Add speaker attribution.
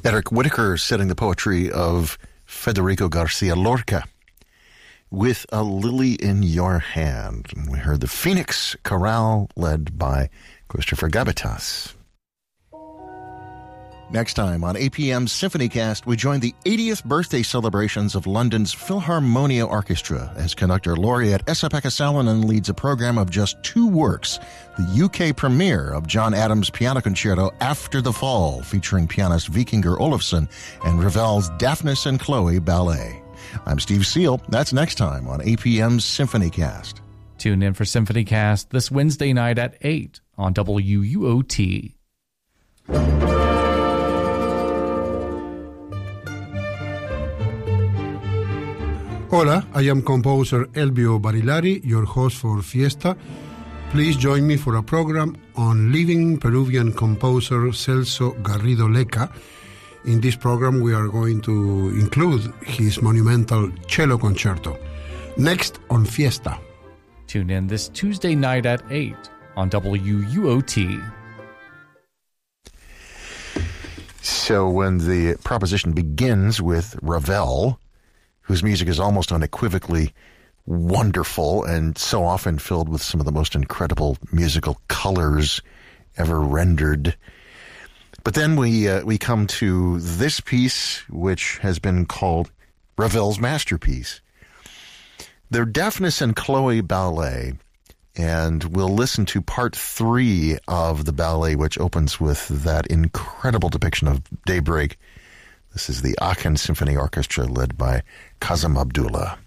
Speaker 1: Eric Whitacre setting the poetry of Federico Garcia Lorca with A Lily in Your Hand. We heard the Phoenix Chorale led by Christopher Gabitas. Next time on APM's SymphonyCast, we join the 80th birthday celebrations of London's Philharmonia Orchestra as conductor laureate Esa-Pekka Salonen leads a program of just 2 works, the UK premiere of John Adams' Piano Concerto After the Fall, featuring pianist Vikingur Olofsson, and Ravel's Daphnis and Chloe Ballet. I'm Steve Seal. That's next time on APM's SymphonyCast.
Speaker 2: Tune in for SymphonyCast this Wednesday night at 8 on WUOT.
Speaker 3: Hola, I am composer Elvio Barilari, your host for Fiesta. Please join me for a program on living Peruvian composer Celso Garrido Leca. In this program, we are going to include his monumental cello concerto. Next on Fiesta.
Speaker 2: Tune in this Tuesday night at 8 on WUOT.
Speaker 1: So when the proposition begins with Ravel, whose music is almost unequivocally wonderful and so often filled with some of the most incredible musical colors ever rendered. But then we come to this piece, which has been called Ravel's masterpiece. They're Daphnis and Chloe Ballet, and we'll listen to part 3 of the ballet, which opens with that incredible depiction of daybreak. This is the Aachen Symphony Orchestra led by Kazım Abdullah.